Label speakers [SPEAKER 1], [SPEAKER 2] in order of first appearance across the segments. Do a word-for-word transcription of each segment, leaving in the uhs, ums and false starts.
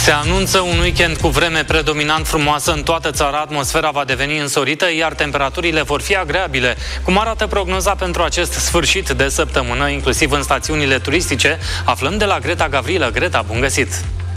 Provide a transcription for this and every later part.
[SPEAKER 1] Se anunță un weekend cu vreme predominant frumoasă în toată țara, atmosfera va deveni însorită, iar temperaturile vor fi agreabile. Cum arată prognoza pentru acest sfârșit de săptămână, inclusiv în stațiunile turistice, aflăm de la Greta Gavrilă. Greta, bun găsit!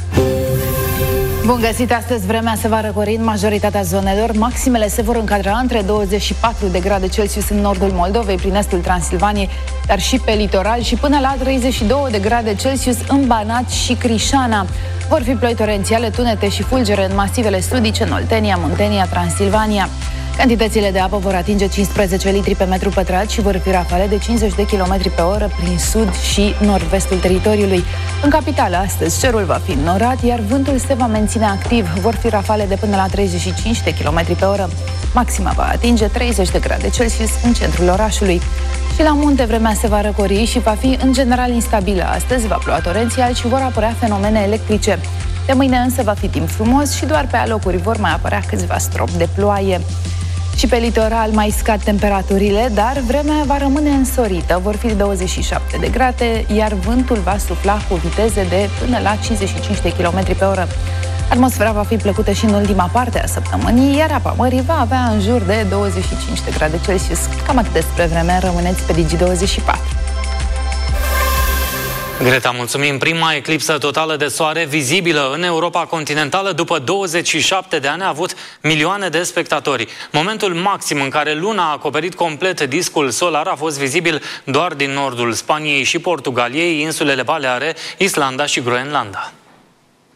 [SPEAKER 2] Bun găsit! Astăzi vremea se va răcori în majoritatea zonelor. Maximele se vor încadra între douăzeci și patru de grade Celsius în nordul Moldovei, prin estul Transilvaniei, dar și pe litoral, și până la treizeci și două de grade Celsius în Banat și Crișana. Vor fi ploi torențiale, tunete și fulgere în masivele sudice, în Oltenia, Muntenia, Transilvania. Cantitățile de apă vor atinge cincisprezece litri pe metru pătrat și vor fi rafale de cincizeci de kilometri pe oră prin sud și nord-vestul teritoriului. În capitală, astăzi, cerul va fi înnorat, iar vântul se va menține activ. Vor fi rafale de până la treizeci și cinci de kilometri pe oră. Maxima va atinge treizeci de grade Celsius în centrul orașului. Și la munte vremea se va răcori și va fi în general instabilă. Astăzi va ploua torențial și vor apărea fenomene electrice. De mâine însă va fi timp frumos și doar pe alocuri vor mai apărea câțiva stropi de ploaie. Și pe litoral mai scad temperaturile, dar vremea va rămâne însorită. Vor fi douăzeci și șapte de grade, iar vântul va sufla cu viteze de până la cincizeci și cinci de kilometri pe oră. Atmosfera va fi plăcută și în ultima parte a săptămânii, iar apa mării va avea în jur de douăzeci și cinci de grade Celsius. Cam atât despre vreme, rămâneți pe Digi douăzeci și patru.
[SPEAKER 1] Greta, mulțumim. Prima eclipsă totală de soare vizibilă în Europa continentală după douăzeci și șapte de ani a avut milioane de spectatori. Momentul maxim în care luna a acoperit complet discul solar a fost vizibil doar din nordul Spaniei și Portugaliei, insulele Baleare, Islanda și Groenlanda.